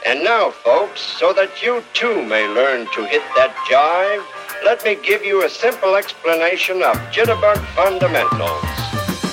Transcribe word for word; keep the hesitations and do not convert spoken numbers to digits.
And now, folks, so that you too may learn to hit that jive, let me give you a simple explanation of jitterbug fundamentals.